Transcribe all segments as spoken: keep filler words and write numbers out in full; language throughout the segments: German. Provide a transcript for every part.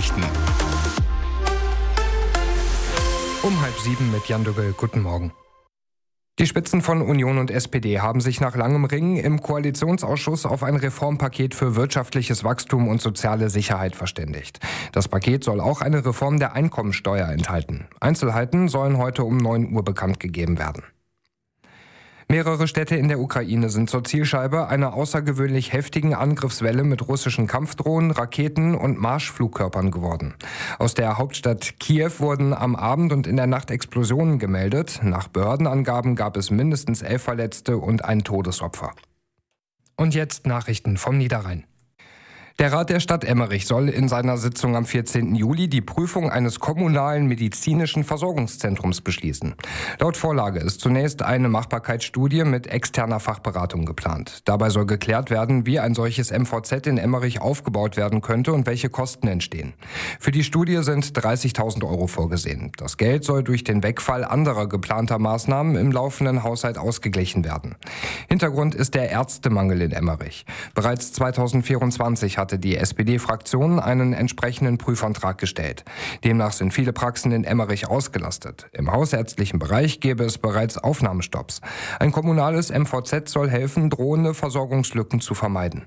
Nachrichten. Um halb sieben mit Jan Düggel. Guten Morgen. Die Spitzen von Union und S P D haben sich nach langem Ringen im Koalitionsausschuss auf ein Reformpaket für wirtschaftliches Wachstum und soziale Sicherheit verständigt. Das Paket soll auch eine Reform der Einkommensteuer enthalten. Einzelheiten sollen heute um neun Uhr bekannt gegeben werden. Mehrere Städte in der Ukraine sind zur Zielscheibe einer außergewöhnlich heftigen Angriffswelle mit russischen Kampfdrohnen, Raketen und Marschflugkörpern geworden. Aus der Hauptstadt Kiew wurden am Abend und in der Nacht Explosionen gemeldet. Nach Behördenangaben gab es mindestens elf Verletzte und ein Todesopfer. Und jetzt Nachrichten vom Niederrhein. Der Rat der Stadt Emmerich soll in seiner Sitzung am vierzehnten Juli die Prüfung eines kommunalen medizinischen Versorgungszentrums beschließen. Laut Vorlage ist zunächst eine Machbarkeitsstudie mit externer Fachberatung geplant. Dabei soll geklärt werden, wie ein solches M V Z in Emmerich aufgebaut werden könnte und welche Kosten entstehen. Für die Studie sind dreißigtausend Euro vorgesehen. Das Geld soll durch den Wegfall anderer geplanter Maßnahmen im laufenden Haushalt ausgeglichen werden. Hintergrund ist der Ärztemangel in Emmerich. Bereits zweitausendvierundzwanzig hatte die S P D-Fraktion einen entsprechenden Prüfantrag gestellt. Demnach sind viele Praxen in Emmerich ausgelastet. Im hausärztlichen Bereich gäbe es bereits Aufnahmestopps. Ein kommunales M V Z soll helfen, drohende Versorgungslücken zu vermeiden.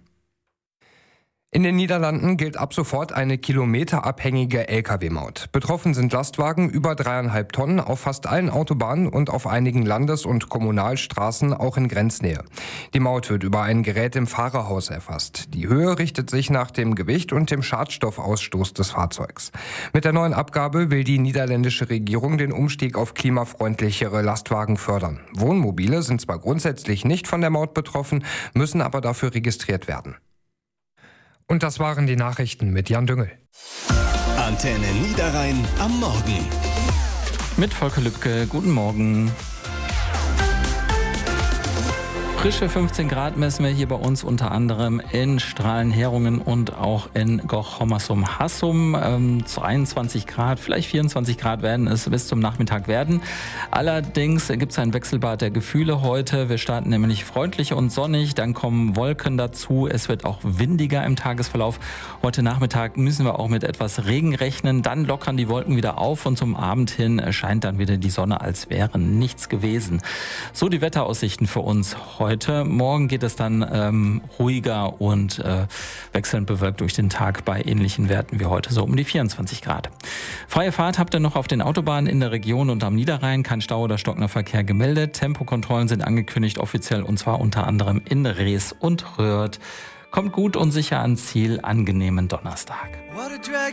In den Niederlanden gilt ab sofort eine kilometerabhängige L K W-Maut. Betroffen sind Lastwagen über dreieinhalb Tonnen auf fast allen Autobahnen und auf einigen Landes- und Kommunalstraßen auch in Grenznähe. Die Maut wird über ein Gerät im Fahrerhaus erfasst. Die Höhe richtet sich nach dem Gewicht und dem Schadstoffausstoß des Fahrzeugs. Mit der neuen Abgabe will die niederländische Regierung den Umstieg auf klimafreundlichere Lastwagen fördern. Wohnmobile sind zwar grundsätzlich nicht von der Maut betroffen, müssen aber dafür registriert werden. Und das waren die Nachrichten mit Jan Düngel. Antenne Niederrhein am Morgen. Mit Volker Lübke, guten Morgen. Frische fünfzehn Grad messen wir hier bei uns unter anderem in Strahlenherungen und auch in Goch-Hommersum-Hassum. Ähm, zweiundzwanzig Grad, vielleicht vierundzwanzig Grad werden es bis zum Nachmittag werden. Allerdings gibt es ein Wechselbad der Gefühle heute. Wir starten nämlich freundlich und sonnig, dann kommen Wolken dazu. Es wird auch windiger im Tagesverlauf. Heute Nachmittag müssen wir auch mit etwas Regen rechnen. Dann lockern die Wolken wieder auf und zum Abend hin scheint dann wieder die Sonne, als wäre nichts gewesen. So die Wetteraussichten für uns heute. Heute. Morgen geht es dann ähm, ruhiger und äh, wechselnd bewölkt durch den Tag bei ähnlichen Werten wie heute, so um die vierundzwanzig Grad. Freie Fahrt habt ihr noch auf den Autobahnen in der Region und am Niederrhein. Kein Stau oder stockender Verkehr gemeldet. Tempokontrollen sind angekündigt offiziell und zwar unter anderem in Rees und Röhrt. Kommt gut und sicher ans Ziel. Angenehmen Donnerstag.